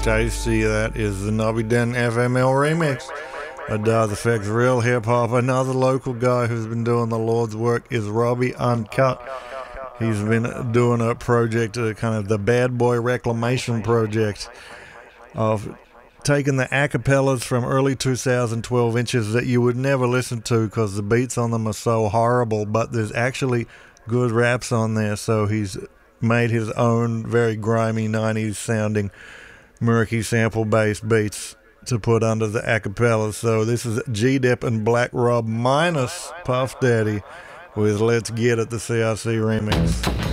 tasty. That is the Nobby Den FML remix. A Darth Effects Real Hip Hop. Another local guy who's been doing the Lord's work is Robbie Uncut. He's been doing a project, kind of the Bad Boy Reclamation project, of taking the acapellas from early 2012 inches that you would never listen to because the beats on them are so horrible, but there's actually good raps on there. So he's made his own very grimy 90s sounding murky sample based beats to put under the acapellas. So this is G-Dep and Black Rob minus Puff Daddy with Let's Get It, the CRC remix.